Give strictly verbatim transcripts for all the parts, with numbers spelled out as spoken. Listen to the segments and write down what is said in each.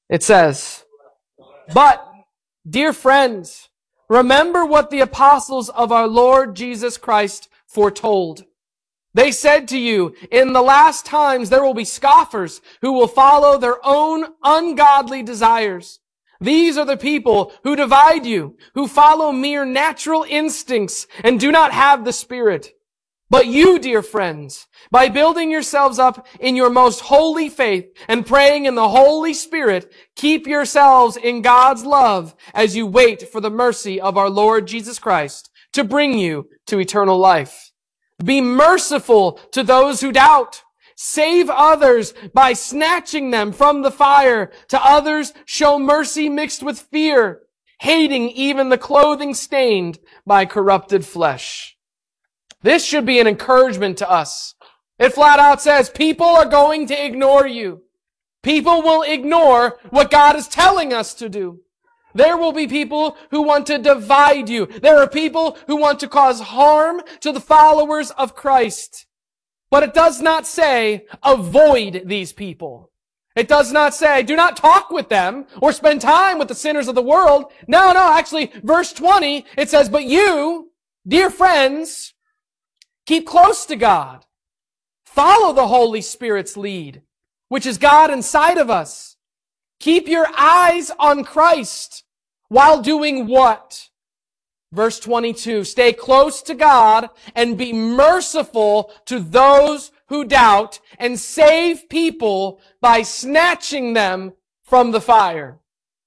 It says, "But, dear friends, remember what the apostles of our Lord Jesus Christ foretold. They said to you, in the last times there will be scoffers who will follow their own ungodly desires. These are the people who divide you, who follow mere natural instincts and do not have the Spirit. But you, dear friends, by building yourselves up in your most holy faith and praying in the Holy Spirit, keep yourselves in God's love as you wait for the mercy of our Lord Jesus Christ to bring you to eternal life. Be merciful to those who doubt. Save others by snatching them from the fire. To others, show mercy mixed with fear, hating even the clothing stained by corrupted flesh." This should be an encouragement to us. It flat out says, people are going to ignore you. People will ignore what God is telling us to do. There will be people who want to divide you. There are people who want to cause harm to the followers of Christ. But it does not say, avoid these people. It does not say, do not talk with them or spend time with the sinners of the world. No, no, actually, verse twenty, it says, but you, dear friends, keep close to God. Follow the Holy Spirit's lead, which is God inside of us. Keep your eyes on Christ while doing what? Verse twenty-two, stay close to God and be merciful to those who doubt and save people by snatching them from the fire.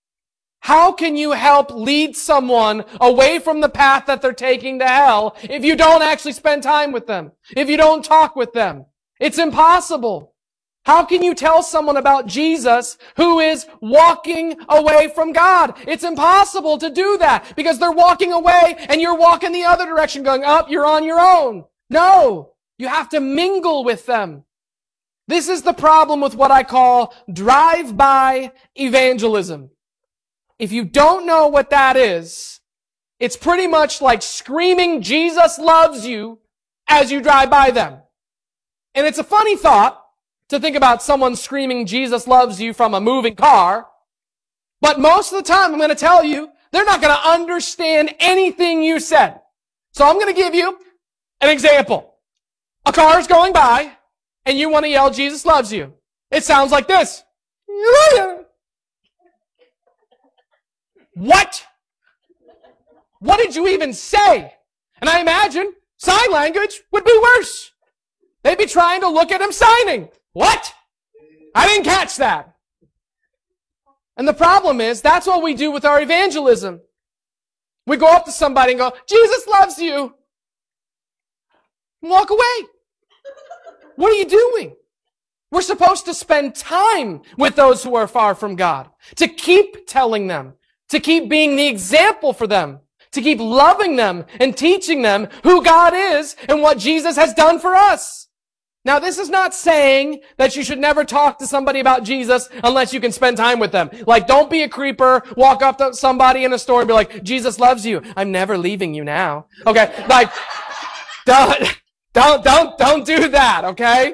How can you help lead someone away from the path that they're taking to hell if you don't actually spend time with them? If you don't talk with them? It's impossible. How can you tell someone about Jesus who is walking away from God? It's impossible to do that because they're walking away and you're walking the other direction going up, you're on your own. No, you have to mingle with them. This is the problem with what I call drive-by evangelism. If you don't know what that is, it's pretty much like screaming Jesus loves you as you drive by them. And it's a funny thought to think about someone screaming Jesus loves you from a moving car. But most of the time, I'm going to tell you, they're not going to understand anything you said. So I'm going to give you an example. A car is going by, and you want to yell, Jesus loves you. It sounds like this. What? What did you even say? And I imagine sign language would be worse. They'd be trying to look at him signing. What? I didn't catch that. And the problem is, that's what we do with our evangelism. We go up to somebody and go, Jesus loves you. And walk away. What are you doing? We're supposed to spend time with those who are far from God, to keep telling them, to keep being the example for them, to keep loving them and teaching them who God is and what Jesus has done for us. Now, this is not saying that you should never talk to somebody about Jesus unless you can spend time with them. Like, don't be a creeper, walk up to somebody in a store and be like, Jesus loves you. I'm never leaving you now. Okay? Like, don't, don't, don't, don't do that, okay?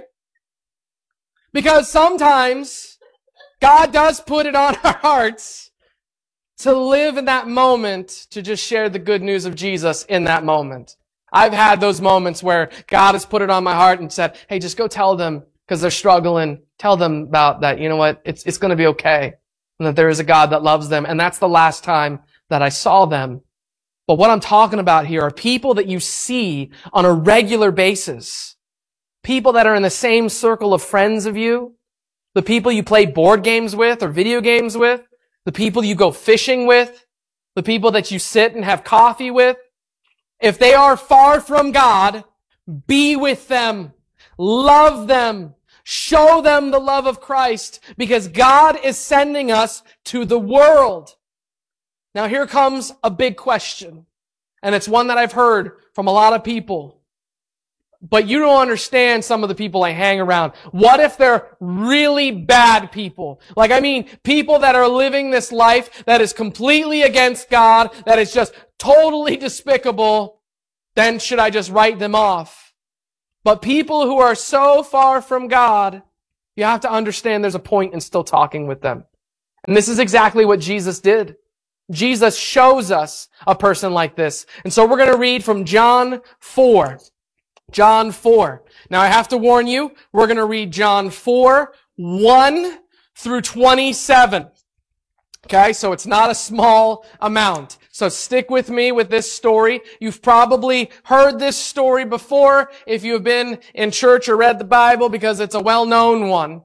Because sometimes God does put it on our hearts to live in that moment, to just share the good news of Jesus in that moment. I've had those moments where God has put it on my heart and said, hey, just go tell them because they're struggling. Tell them about that. You know what? It's, it's going to be okay. And that there is a God that loves them. And that's the last time that I saw them. But what I'm talking about here are people that you see on a regular basis. People that are in the same circle of friends of you. The people you play board games with or video games with. The people you go fishing with. The people that you sit and have coffee with. If they are far from God, be with them. Love them. Show them the love of Christ because God is sending us to the world. Now here comes a big question, and it's one that I've heard from a lot of people. But you don't understand some of the people I hang around. What if they're really bad people? Like, I mean, people that are living this life that is completely against God, that is just totally despicable. Then should I just write them off? But people who are so far from God, you have to understand there's a point in still talking with them. And this is exactly what Jesus did. Jesus shows us a person like this. And so we're going to read from John four. John four. Now I have to warn you, we're going to read John four, one through twenty-seven. Okay, so it's not a small amount. So stick with me with this story. You've probably heard this story before if you've been in church or read the Bible because it's a well-known one.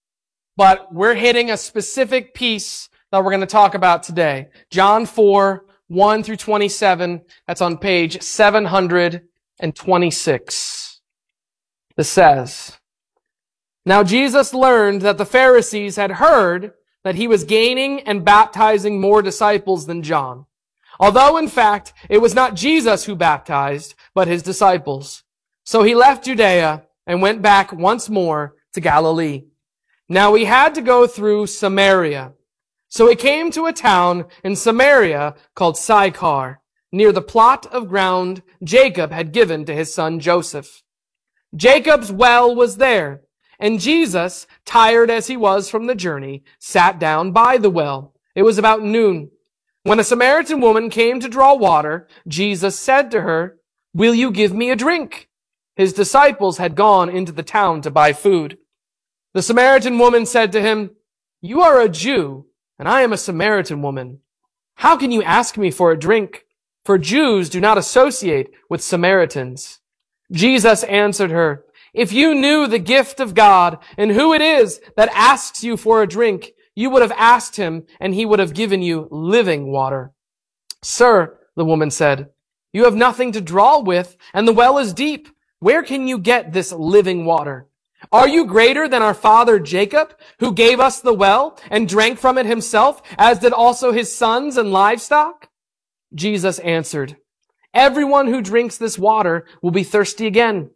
But we're hitting a specific piece that we're going to talk about today. John four, one through twenty-seven. That's on page seven hundred twenty-six. This says, "Now Jesus learned that the Pharisees had heard that he was gaining and baptizing more disciples than John, although in fact it was not Jesus who baptized, but his disciples. So he left Judea and went back once more to Galilee. Now he had to go through Samaria. So he came to a town in Samaria called Sychar, near the plot of ground Jacob had given to his son Joseph. Jacob's well was there, and Jesus, tired as he was from the journey, sat down by the well. It was about noon. When a Samaritan woman came to draw water, Jesus said to her, 'Will you give me a drink?' His disciples had gone into the town to buy food. The Samaritan woman said to him, 'You are a Jew, and I am a Samaritan woman. How can you ask me for a drink? For Jews do not associate with Samaritans.' Jesus answered her, 'If you knew the gift of God and who it is that asks you for a drink, you would have asked him, and he would have given you living water.' 'Sir,' the woman said, 'you have nothing to draw with, and the well is deep. Where can you get this living water? Are you greater than our father Jacob, who gave us the well and drank from it himself, as did also his sons and livestock?' Jesus answered, 'Everyone who drinks this water will be thirsty again.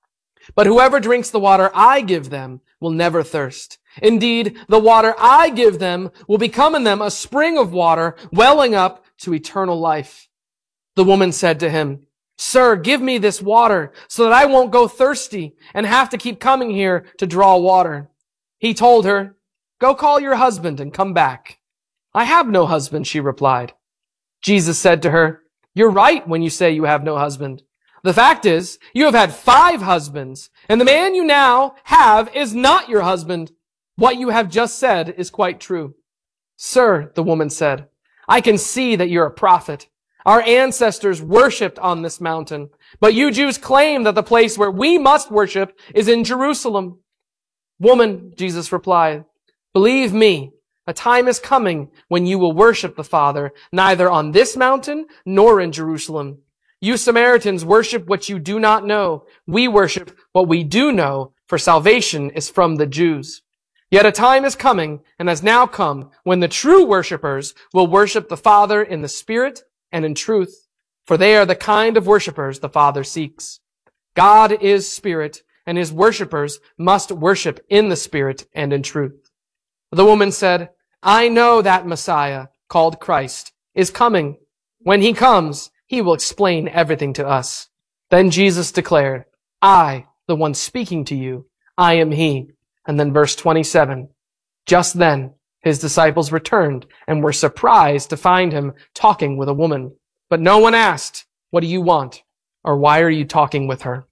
But whoever drinks the water I give them will never thirst. Indeed, the water I give them will become in them a spring of water welling up to eternal life.' The woman said to him, 'Sir, give me this water so that I won't go thirsty and have to keep coming here to draw water.' He told her, 'Go call your husband and come back.' 'I have no husband,' she replied. Jesus said to her, 'You're right when you say you have no husband. The fact is, you have had five husbands, and the man you now have is not your husband. What you have just said is quite true.' 'Sir,' the woman said, 'I can see that you're a prophet. Our ancestors worshipped on this mountain, but you Jews claim that the place where we must worship is in Jerusalem.' 'Woman,' Jesus replied, 'believe me, a time is coming when you will worship the Father, neither on this mountain nor in Jerusalem. You Samaritans worship what you do not know. We worship what we do know, for salvation is from the Jews. Yet a time is coming, and has now come, when the true worshipers will worship the Father in the Spirit and in truth, for they are the kind of worshipers the Father seeks. God is Spirit, and his worshipers must worship in the Spirit and in truth.' The woman said, 'I know that Messiah, called Christ, is coming. When he comes, he will explain everything to us.' Then Jesus declared, 'I, the one speaking to you, I am he.' And then verse twenty-seven, just then his disciples returned and were surprised to find him talking with a woman. But no one asked, 'What do you want?' or 'Why are you talking with her?'"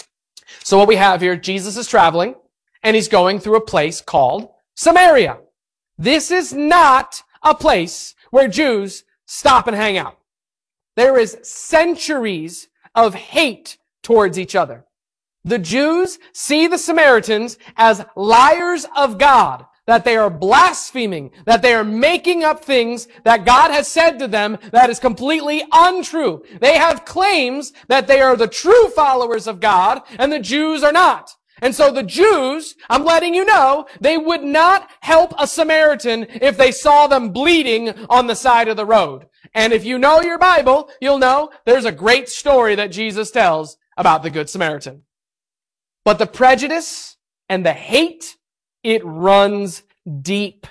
So what we have here, Jesus is traveling and he's going through a place called Samaria. This is not a place where Jews stop and hang out. There is centuries of hate towards each other. The Jews see the Samaritans as liars of God, that they are blaspheming, that they are making up things that God has said to them that is completely untrue. They have claims that they are the true followers of God, and the Jews are not. And so the Jews, I'm letting you know, they would not help a Samaritan if they saw them bleeding on the side of the road. And if you know your Bible, you'll know there's a great story that Jesus tells about the Good Samaritan. But the prejudice and the hate, it runs deep.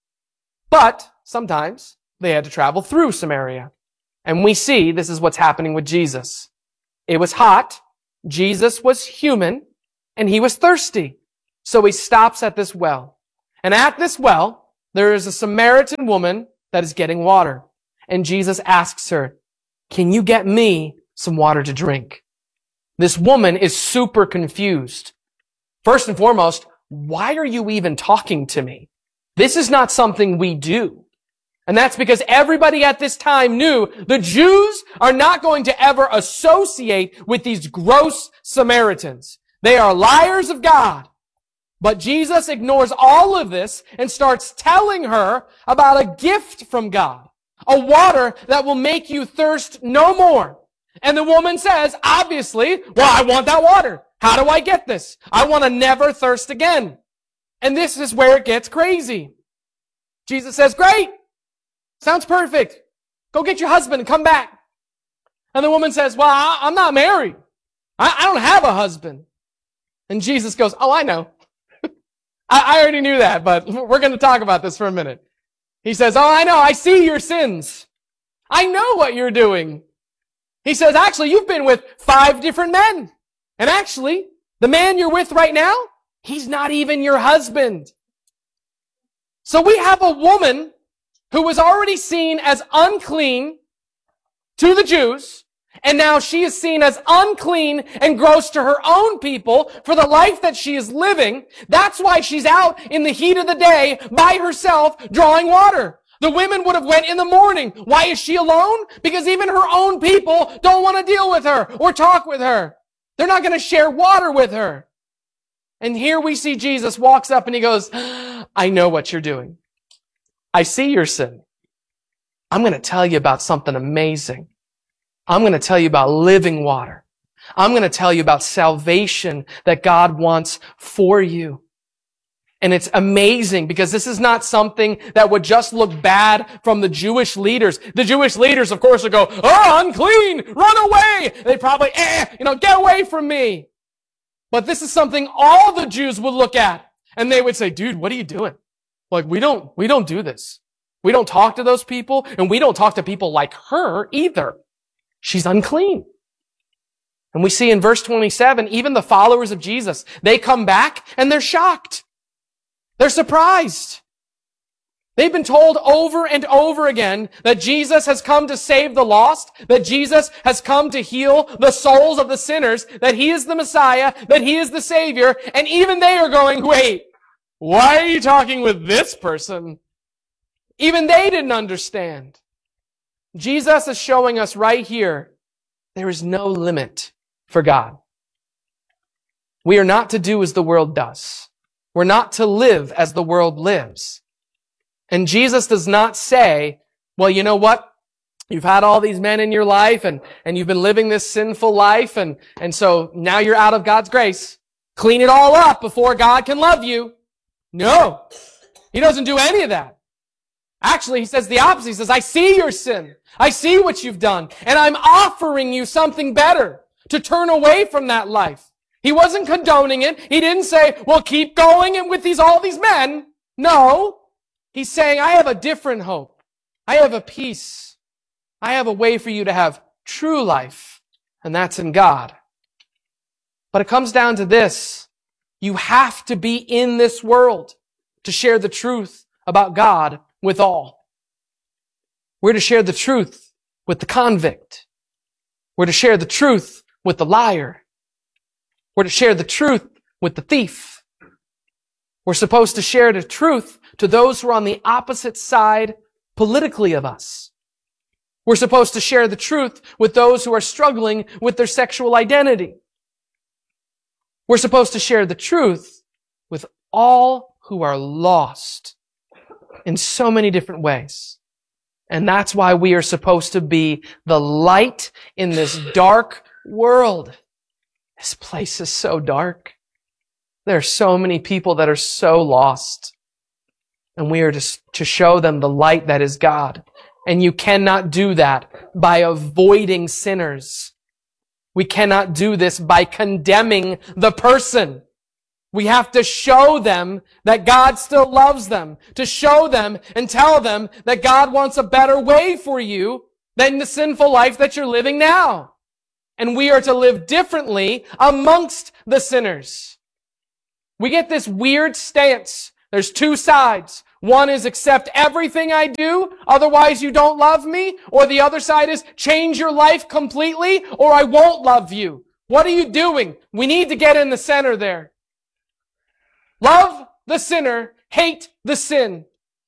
But sometimes they had to travel through Samaria. And we see this is what's happening with Jesus. It was hot. Jesus was human. And he was thirsty. So he stops at this well. And at this well, there is a Samaritan woman that is getting water. And Jesus asks her, can you get me some water to drink? This woman is super confused. First and foremost, why are you even talking to me? This is not something we do. And that's because everybody at this time knew the Jews are not going to ever associate with these gross Samaritans. They are liars of God. But Jesus ignores all of this and starts telling her about a gift from God, a water that will make you thirst no more. And the woman says, obviously, well, I want that water. How do I get this? I want to never thirst again. And this is where it gets crazy. Jesus says, great. Sounds perfect. Go get your husband and come back. And the woman says, well, I, I'm not married. I, I don't have a husband. And Jesus goes, oh, I know. I, I already knew that, but we're going to talk about this for a minute. He says, oh, I know. I see your sins. I know what you're doing. He says, actually, you've been with five different men. And actually, the man you're with right now, he's not even your husband. So we have a woman who was already seen as unclean to the Jews, and now she is seen as unclean and gross to her own people for the life that she is living. That's why she's out in the heat of the day by herself drawing water. The women would have went in the morning. Why is she alone? Because even her own people don't want to deal with her or talk with her. They're not going to share water with her. And here we see Jesus walks up and he goes, I know what you're doing. I see your sin. I'm going to tell you about something amazing. I'm going to tell you about living water. I'm going to tell you about salvation that God wants for you. And it's amazing because this is not something that would just look bad from the Jewish leaders. The Jewish leaders, of course, would go, oh, unclean, run away. They'd probably, eh, you know, get away from me. But this is something all the Jews would look at. And they would say, dude, what are you doing? Like, we don't, we don't do this. We don't talk to those people, and we don't talk to people like her either. She's unclean. And we see in verse twenty-seven, even the followers of Jesus, they come back and they're shocked. They're surprised. They've been told over and over again that Jesus has come to save the lost, that Jesus has come to heal the souls of the sinners, that he is the Messiah, that he is the Savior, and even they are going, wait, why are you talking with this person? Even they didn't understand. Jesus is showing us right here, there is no limit for God. We are not to do as the world does. We're not to live as the world lives. And Jesus does not say, well, you know what? You've had all these men in your life and, and you've been living this sinful life and, and so now you're out of God's grace. Clean it all up before God can love you. No. He doesn't do any of that. Actually, he says the opposite. He says, I see your sin. I see what you've done. And I'm offering you something better to turn away from that life. He wasn't condoning it. He didn't say, well, keep going and with these, all these men. No. He's saying, I have a different hope. I have a peace. I have a way for you to have true life. And that's in God. But it comes down to this. You have to be in this world to share the truth about God with all. We're to share the truth with the convict. We're to share the truth with the liar. We're to share the truth with the thief. We're supposed to share the truth to those who are on the opposite side politically of us. We're supposed to share the truth with those who are struggling with their sexual identity. We're supposed to share the truth with all who are lost in so many different ways. And that's why we are supposed to be the light in this dark world. This place is so dark. There are so many people that are so lost. And we are to, to show them the light that is God. And you cannot do that by avoiding sinners. We cannot do this by condemning the person. We have to show them that God still loves them. To show them and tell them that God wants a better way for you than the sinful life that you're living now. And we are to live differently amongst the sinners. We get this weird stance. There's two sides. One is accept everything I do, otherwise you don't love me. Or the other side is change your life completely, or I won't love you. What are you doing? We need to get in the center there. Love the sinner, hate the sin.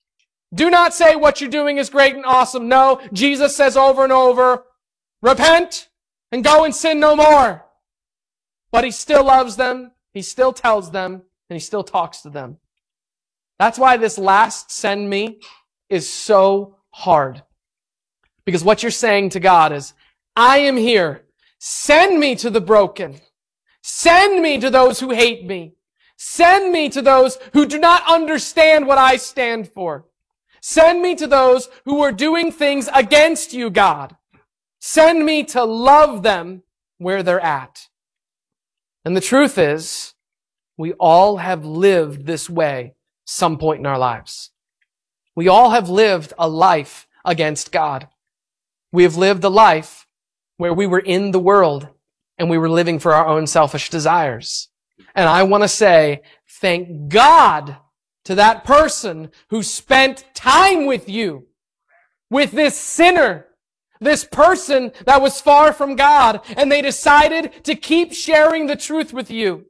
Do not say what you're doing is great and awesome. No, Jesus says over and over, repent and go and sin no more. But he still loves them, he still tells them, and he still talks to them. That's why this last send me is so hard. Because what you're saying to God is, I am here. Send me to the broken. Send me to those who hate me. Send me to those who do not understand what I stand for. Send me to those who are doing things against you, God. Send me to love them where they're at. And the truth is, we all have lived this way some point in our lives. We all have lived a life against God. We have lived a life where we were in the world and we were living for our own selfish desires. And I want to say, thank God to that person who spent time with you, with this sinner, this person that was far from God, and they decided to keep sharing the truth with you.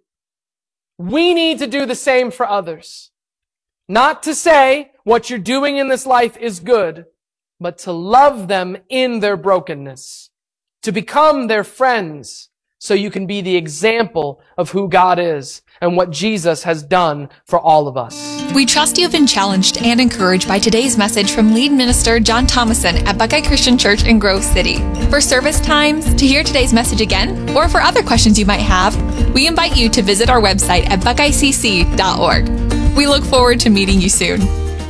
We need to do the same for others. Not to say what you're doing in this life is good, but to love them in their brokenness, to become their friends, so you can be the example of who God is and what Jesus has done for all of us. We trust you've been challenged and encouraged by today's message from lead minister John Thomason at Buckeye Christian Church in Grove City. For service times, to hear today's message again, or for other questions you might have, we invite you to visit our website at buckeye c c dot org. We look forward to meeting you soon.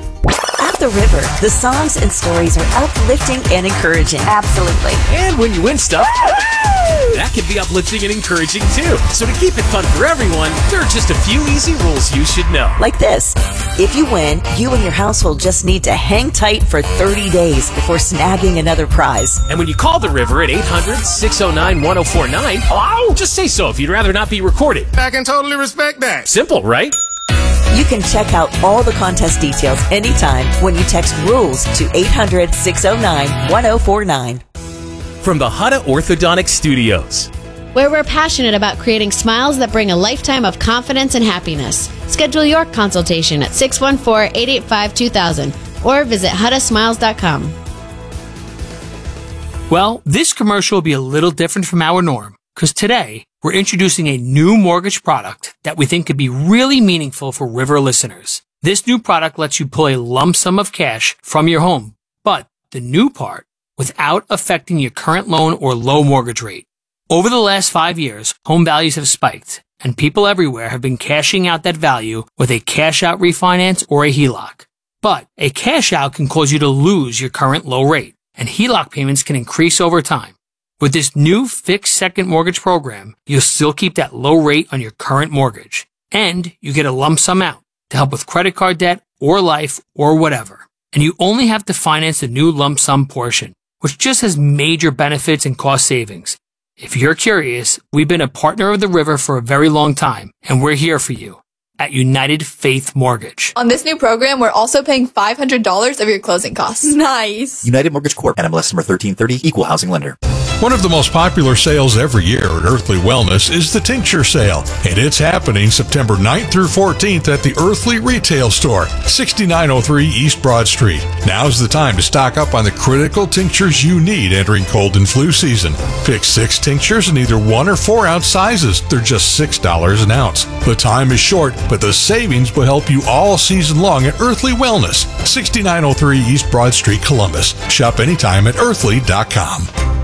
At the River, the songs and stories are uplifting and encouraging. Absolutely. And when you win stuff, that can be uplifting and encouraging too. So to keep it fun for everyone, there are just a few easy rules you should know. Like this. If you win, you and your household just need to hang tight for thirty days before snagging another prize. And when you call the River at eight hundred, six oh nine, one oh four nine, hello? Just say so if you'd rather not be recorded. I can totally respect that. Simple, right? You can check out all the contest details anytime when you text RULES to eight hundred, six oh nine, one oh four nine. From the Hutta Orthodontic Studios, where we're passionate about creating smiles that bring a lifetime of confidence and happiness. Schedule your consultation at six one four, eight eight five, two thousand or visit hutta smiles dot com. Well, this commercial will be a little different from our norm, because today we're introducing a new mortgage product that we think could be really meaningful for River listeners. This new product lets you pull a lump sum of cash from your home, but the new part, without affecting your current loan or low mortgage rate. Over the last five years, home values have spiked, and people everywhere have been cashing out that value with a cash-out refinance or a H E L O C. But a cash-out can cause you to lose your current low rate, and H E L O C payments can increase over time. With this new fixed second mortgage program, you'll still keep that low rate on your current mortgage, and you get a lump sum out to help with credit card debt or life or whatever. And you only have to finance the new lump sum portion, which just has major benefits and cost savings. If you're curious, we've been a partner of the River for a very long time, and we're here for you at United Faith Mortgage. On this new program, we're also paying five hundred dollars of your closing costs. Nice. United Mortgage Corp. N M L S number thirteen thirty, Equal Housing Lender. One of the most popular sales every year at Earthly Wellness is the Tincture Sale, and it's happening September ninth through fourteenth at the Earthly Retail Store, sixty-nine oh three East Broad Street. Now's the time to stock up on the critical tinctures you need entering cold and flu season. Pick six tinctures in either one or four ounce sizes. They're just six dollars an ounce. The time is short, but the savings will help you all season long at Earthly Wellness, sixty-nine oh three East Broad Street, Columbus. Shop anytime at earthly dot com.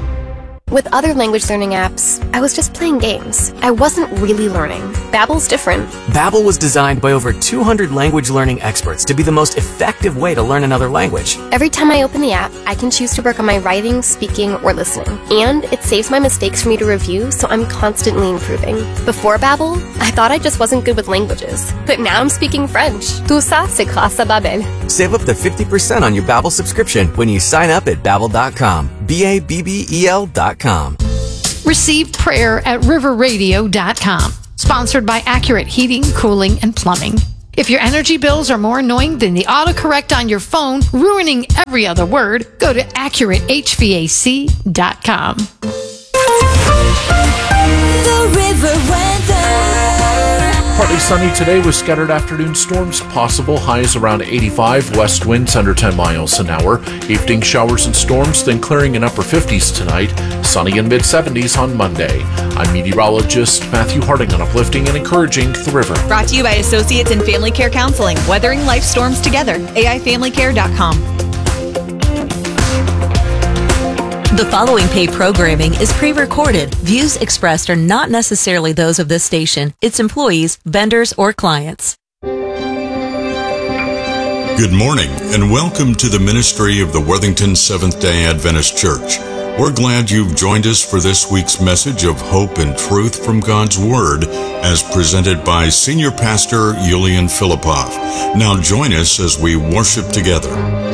With other language learning apps, I was just playing games. I wasn't really learning. Babbel's different. Babbel was designed by over two hundred language learning experts to be the most effective way to learn another language. Every time I open the app, I can choose to work on my writing, speaking, or listening. And it saves my mistakes for me to review, so I'm constantly improving. Before Babbel, I thought I just wasn't good with languages. But now I'm speaking French. Tout ça, c'est grâce à Babbel. Save up to fifty percent on your Babbel subscription when you sign up at babbel dot com. B A B B E L dot com. Receive prayer at river radio dot com. Sponsored by Accurate Heating, Cooling, and Plumbing. If your energy bills are more annoying than the autocorrect on your phone, ruining every other word, go to accurate H V A C dot com. The river weather. Partly sunny today with scattered afternoon storms possible. Highs around eighty-five, west winds under ten miles an hour. Evening showers and storms, then clearing in upper fifties tonight. Sunny in mid seventies on Monday. I'm meteorologist Matthew Harding on Uplifting and Encouraging the River. Brought to you by Associates in Family Care Counseling, weathering life storms together. A I family care dot com. The following paid programming is pre-recorded. Views expressed are not necessarily those of this station, its employees, vendors, or clients. Good morning, and welcome to the ministry of the Worthington Seventh-day Adventist Church. We're glad you've joined us for this week's message of hope and truth from God's Word, as presented by Senior Pastor Yulian Filipov. Now join us as we worship together.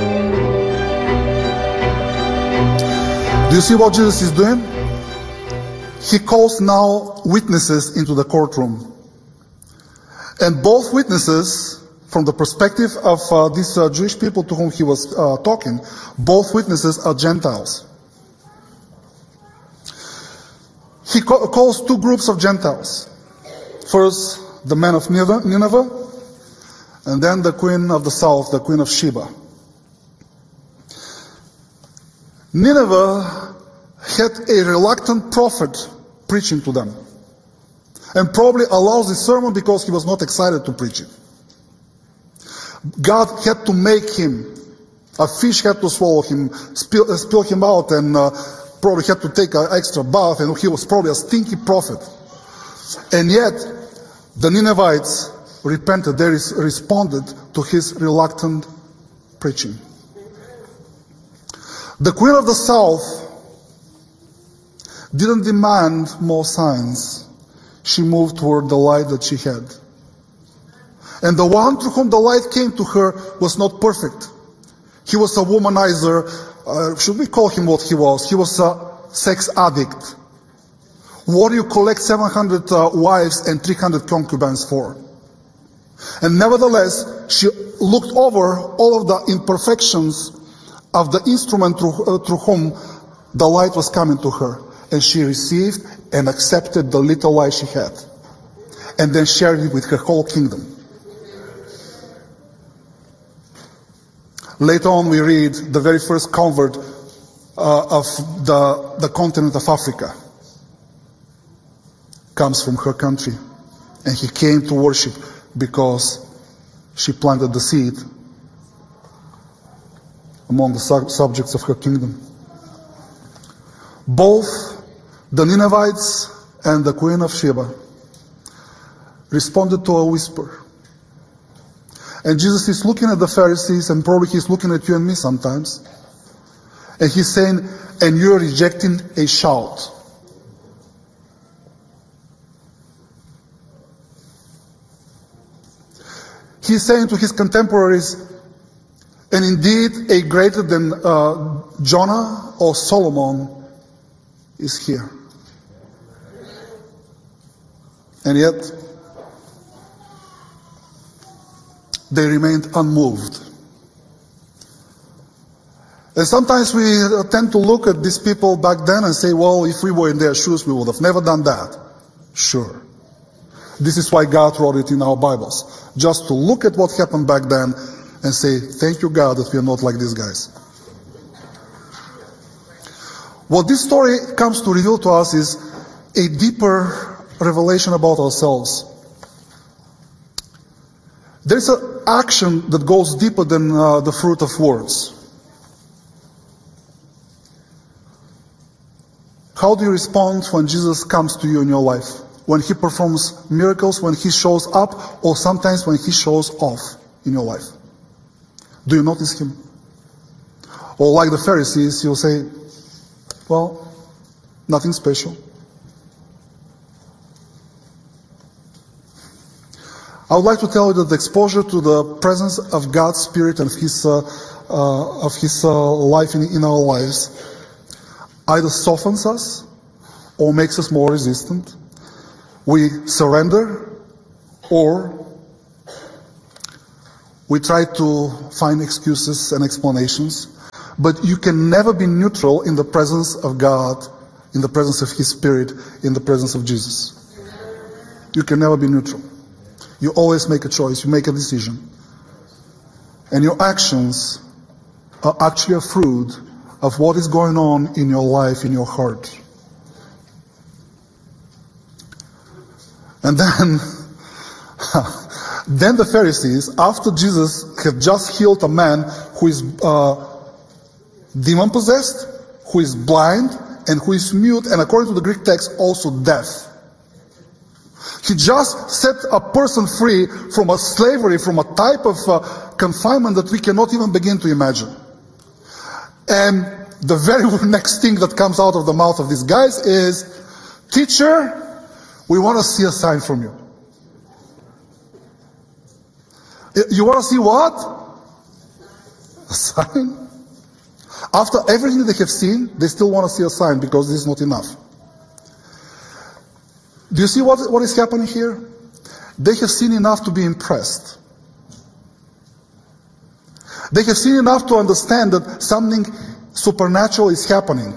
Do you see what Jesus is doing? He calls now witnesses into the courtroom. And both witnesses, from the perspective of uh, these uh, Jewish people to whom he was uh, talking, both witnesses are Gentiles. He ca- calls two groups of Gentiles. First, the men of Nineveh, and then the queen of the south, the queen of Sheba. Nineveh had a reluctant prophet preaching to them, and probably allows the sermon because he was not excited to preach it. God had to make him, a fish had to swallow him, spill, uh, spill him out, and uh, probably had to take an extra bath, and he was probably a stinky prophet. And yet, the Ninevites repented, they res- responded to his reluctant preaching. The queen of the south didn't demand more signs. She moved toward the light that she had. And the one through whom the light came to her was not perfect. He was a womanizer. Uh, should we call him what he was? He was a sex addict. What do you collect seven hundred uh, wives and three hundred concubines for? And nevertheless, she looked over all of the imperfections of the instrument through, uh, through whom the light was coming to her. And she received and accepted the little light she had. And then shared it with her whole kingdom. Later on we read the very first convert uh, of the, the continent of Africa comes from her country. And he came to worship because she planted the seed among the sub- subjects of her kingdom. Both the Ninevites and the queen of Sheba responded to a whisper. And Jesus is looking at the Pharisees, and probably he's looking at you and me sometimes. And he's saying, and you're rejecting a shout. He's saying to his contemporaries, and indeed a greater than uh, Jonah or Solomon is here. And yet, they remained unmoved. And sometimes we tend to look at these people back then and say, well, if we were in their shoes, we would have never done that. Sure. This is why God wrote it in our Bibles. Just to look at what happened back then and say, thank you, God, that we are not like these guys. What this story comes to reveal to us is a deeper revelation about ourselves. There's an action that goes deeper than uh, the fruit of words. How do you respond when Jesus comes to you in your life? When he performs miracles, when he shows up, or sometimes when he shows off in your life? Do you notice him? Or like the Pharisees, you'll say, well, nothing special. I would like to tell you that the exposure to the presence of God's Spirit and His, uh, uh, of His uh, life in, in our lives either softens us or makes us more resistant. We surrender or We try to find excuses and explanations, but you can never be neutral in the presence of God, in the presence of His Spirit, in the presence of Jesus. You can never be neutral. You always make a choice, you make a decision. And your actions are actually a fruit of what is going on in your life, in your heart. And then, then the Pharisees, after Jesus had just healed a man who is uh, demon-possessed, who is blind, and who is mute, and according to the Greek text, also deaf. He just set a person free from a slavery, from a type of uh, confinement that we cannot even begin to imagine. And the very next thing that comes out of the mouth of these guys is, "Teacher, we want to see a sign from you." You want to see what? A sign? After everything they have seen, they still want to see a sign because this is not enough. Do you see what, what is happening here? They have seen enough to be impressed. They have seen enough to understand that something supernatural is happening.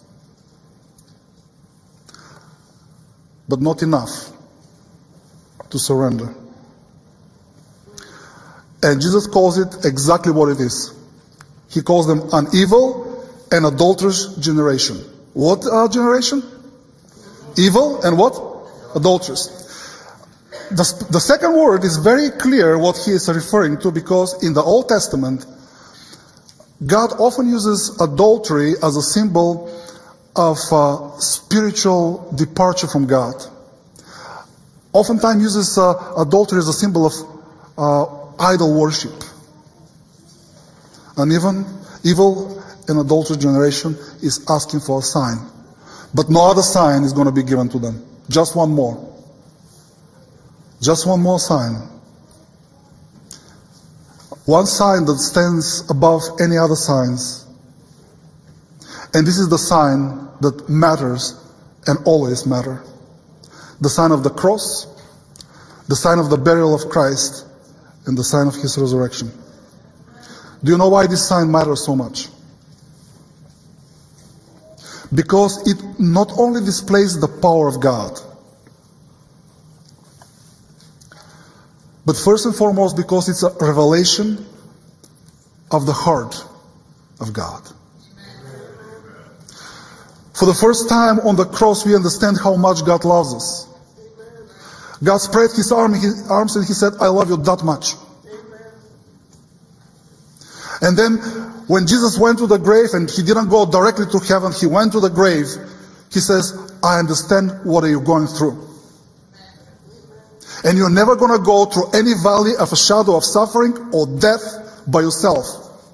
But not enough to surrender. And Jesus calls it exactly what it is. He calls them an evil and adulterous generation. What uh, generation? Evil and what? Adulterous. The, the second word is very clear what he is referring to, because in the Old Testament, God often uses adultery as a symbol of uh, spiritual departure from God. Oftentimes uses uh, adultery as a symbol of uh, idol worship. And even evil and adulterous generation is asking for a sign. But no other sign is going to be given to them. Just one more. Just one more sign. One sign that stands above any other signs. And this is the sign that matters and always matter. The sign of the cross, the sign of the burial of Christ, and the sign of His resurrection. Do you know why this sign matters so much? Because it not only displays the power of God, but first and foremost because it's a revelation of the heart of God. For the first time on the cross, we understand how much God loves us. God spread His arm, his arms and He said, "I love you that much." And then when Jesus went to the grave, and He didn't go directly to heaven, He went to the grave, He says, "I understand what are you going through. And you're never going to go through any valley of a shadow of suffering or death by yourself."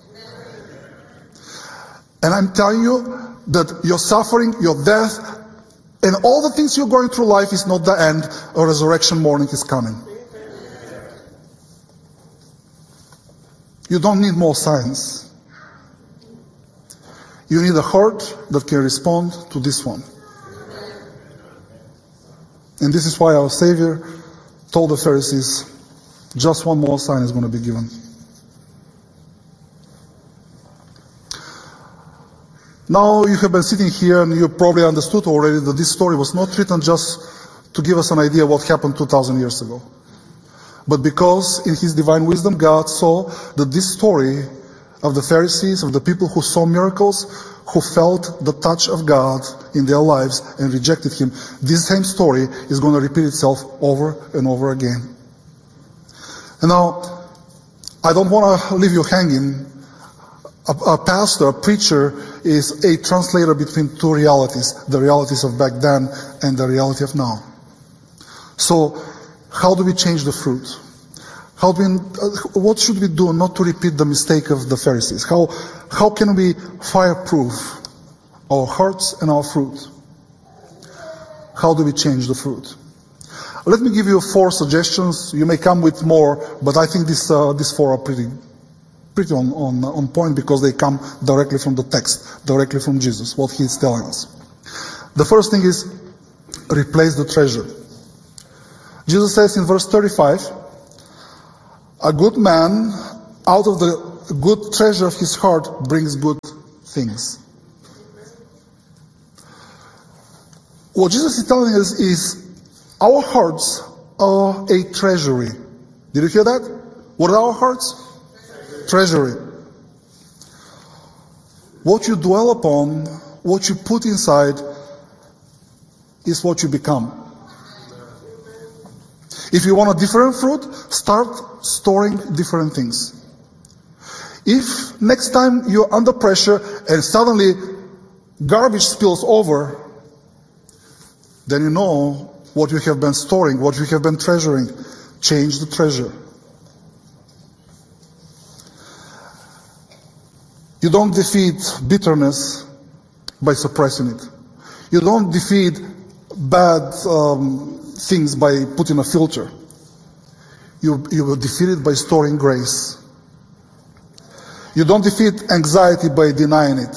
And I'm telling you that your suffering, your death, and all the things you're going through life is not the end. A resurrection morning is coming. You don't need more signs. You need a heart that can respond to this one. And this is why our Savior told the Pharisees, just one more sign is going to be given. Now you have been sitting here and you probably understood already that this story was not written just to give us an idea of what happened two thousand years ago. But because in His divine wisdom God saw that this story of the Pharisees, of the people who saw miracles, who felt the touch of God in their lives and rejected Him, this same story is going to repeat itself over and over again. And now, I don't want to leave you hanging. A, a pastor, a preacher, is a translator between two realities, the realities of back then and the reality of now. So, how do we change the fruit? How do we, uh, what should we do not to repeat the mistake of the Pharisees? How, how can we fireproof our hearts and our fruit? How do we change the fruit? Let me give you four suggestions. You may come with more, but I think this, uh, these four are pretty, pretty on, on, on point because they come directly from the text, directly from Jesus, what He is telling us. The first thing is, replace the treasure. Jesus says in verse thirty-five, A good man, out of the good treasure of his heart, brings good things. What Jesus is telling us is our hearts are a treasury. Did you hear that? What are our hearts? Treasury. What you dwell upon, what you put inside, is what you become. If you want a different fruit, start storing different things. If next time you're under pressure and suddenly garbage spills over, then you know what you have been storing, what you have been treasuring. Change the treasure. You don't defeat bitterness by suppressing it. You don't defeat bad um, things by putting a filter. You, you will defeat it by storing grace. You don't defeat anxiety by denying it.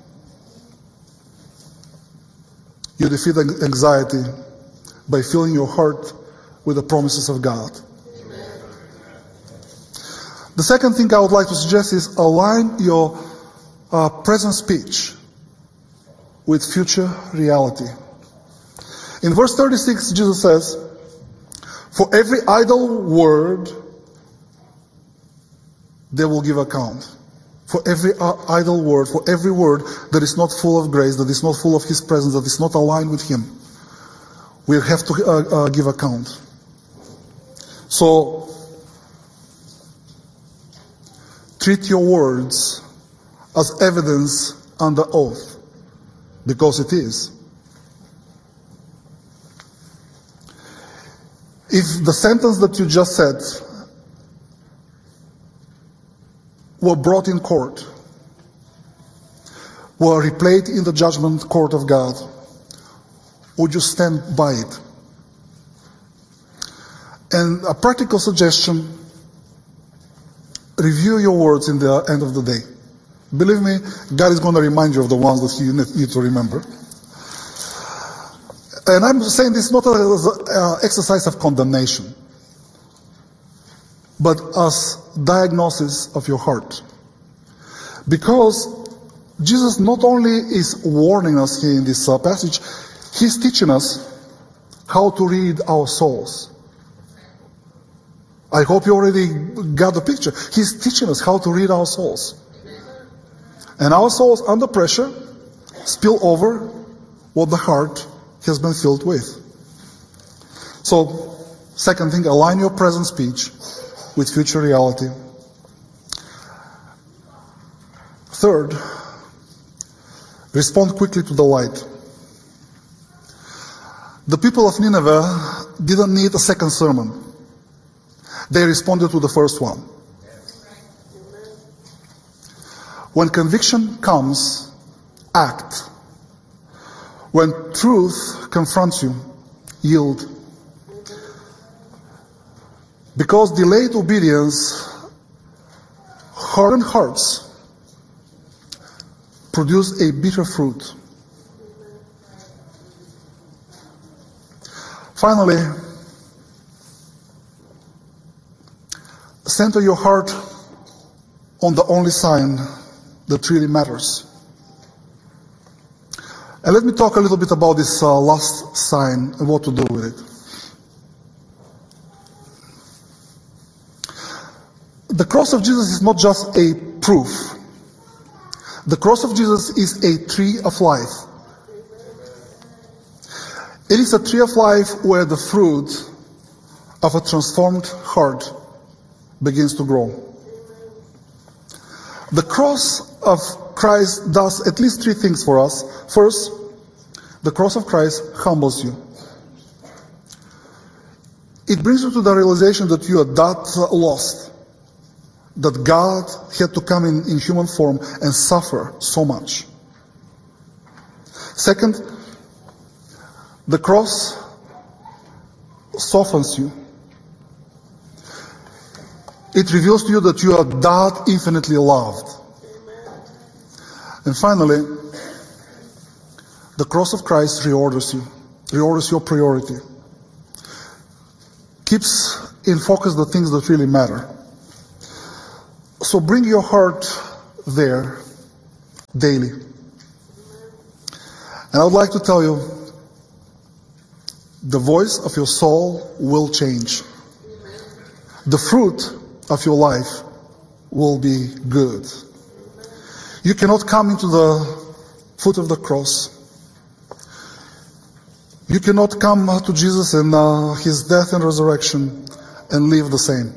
You defeat anxiety by filling your heart with the promises of God. The second thing I would like to suggest is align your uh, present speech with future reality. In verse thirty-six, Jesus says, "For every idle word, they will give account." For every idle word, for every word that is not full of grace, that is not full of His presence, that is not aligned with Him, we have to uh, uh, give account. So, treat your words as evidence under oath, because it is. If the sentence that you just said were brought in court, were replayed in the judgment court of God, would you stand by it? And a practical suggestion, review your words in the end of the day. Believe me, God is going to remind you of the ones that you need to remember. And I'm saying this not as an exercise of condemnation, but as diagnosis of your heart. Because Jesus not only is warning us here in this uh, passage, He's teaching us how to read our souls. I hope you already got the picture. He's teaching us how to read our souls. And our souls under pressure spill over what the heart has been filled with. So, second thing, align your present speech with future reality. Third, respond quickly to the light. The people of Nineveh didn't need a second sermon. They responded to the first one. When conviction comes, act. When truth confronts you, yield. Because delayed obedience, hardened hearts produce a bitter fruit. Finally, center your heart on the only sign that really matters. And let me talk a little bit about this uh, last sign and what to do with it. The cross of Jesus is not just a proof. The cross of Jesus is a tree of life. It is a tree of life where the fruit of a transformed heart begins to grow. The cross of Christ does at least three things for us. First, the cross of Christ humbles you. It brings you to the realization that you are that lost, that God had to come in, in human form and suffer so much. Second, the cross softens you. It reveals to you that you are that infinitely loved. And finally, the cross of Christ reorders you, reorders your priority, keeps in focus the things that really matter. So bring your heart there daily. And I would like to tell you, the voice of your soul will change. The fruit of your life will be good. You cannot come into the foot of the cross. You cannot come to Jesus and uh, His death and resurrection and live the same.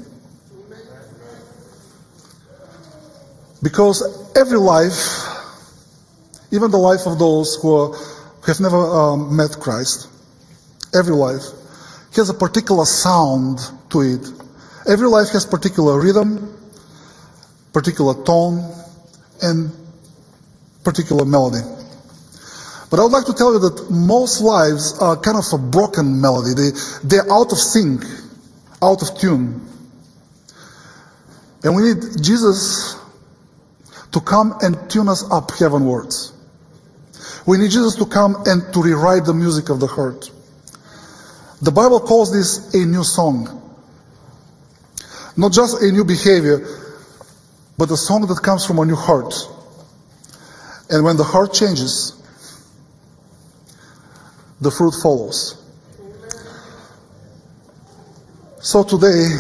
Because every life, even the life of those who, are, who have never um, met Christ, every life has a particular sound to it. Every life has particular rhythm, particular tone, and particular melody. But I would like to tell you that most lives are kind of a broken melody. They, they're out of sync, out of tune. And we need Jesus to come and tune us up heavenwards. We need Jesus to come and to rewrite the music of the heart. The Bible calls this a new song. Not just a new behavior, but a song that comes from a new heart. And when the heart changes, the fruit follows. So today,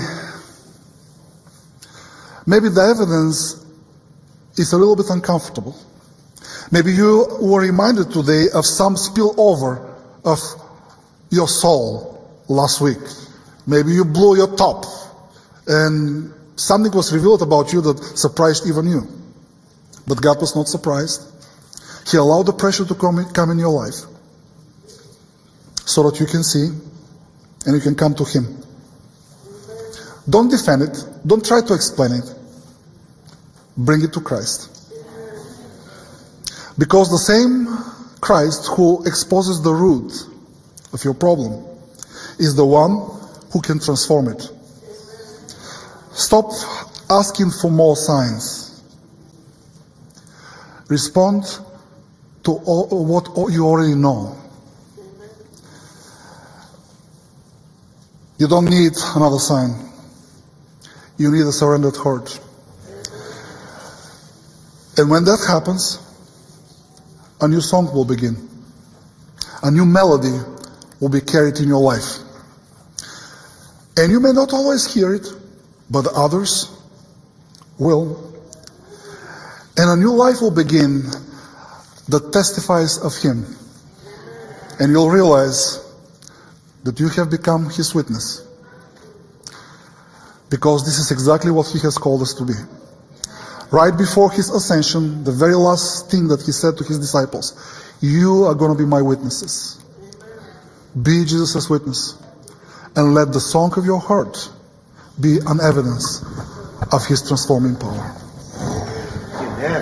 maybe the evidence is a little bit uncomfortable. Maybe you were reminded today of some spillover of your soul last week. Maybe you blew your top and something was revealed about you that surprised even you. But God was not surprised. He allowed the pressure to come in, come in your life so that you can see and you can come to Him. Don't defend it. Don't try to explain it. Bring it to Christ. Because the same Christ who exposes the root of your problem is the one who can transform it. Stop asking for more signs. Respond to all, what you already know. You don't need another sign. You need a surrendered heart. And when that happens, a new song will begin. A new melody will be carried in your life. And you may not always hear it, but others will. And a new life will begin that testifies of Him. And you'll realize that you have become His witness. Because this is exactly what He has called us to be. Right before His ascension, the very last thing that He said to His disciples, you are going to be my witnesses. Be Jesus' witness. And let the song of your heart be an evidence of His transforming power. Amen.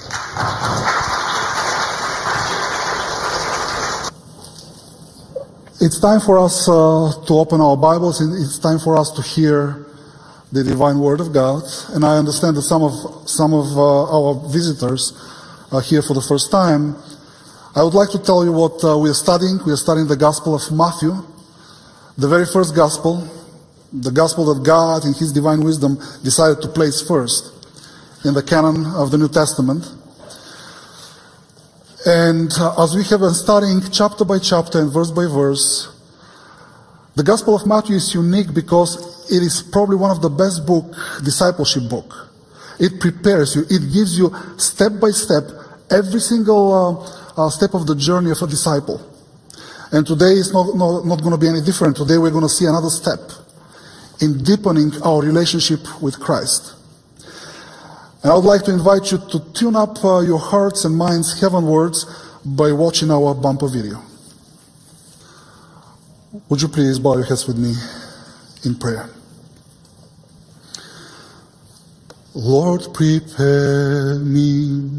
It's time for us uh, to open our Bibles. It's time for us to hear the divine Word of God. And I understand that some of some of uh, our visitors are here for the first time. I would like to tell you what uh, we are studying. We are studying the Gospel of Matthew, the very first Gospel, the Gospel that God in His divine wisdom decided to place first in the canon of the New Testament. And uh, as we have been studying chapter by chapter and verse by verse, the Gospel of Matthew is unique because it is probably one of the best book, discipleship book. It prepares you. It gives you step by step every single uh, uh, step of the journey of a disciple. And today is not, not, not going to be any different. Today we're going to see another step in deepening our relationship with Christ. And I would like to invite you to tune up uh, your hearts and minds heavenwards by watching our bumper video. Would you please bow your heads with me in prayer? Lord, prepare me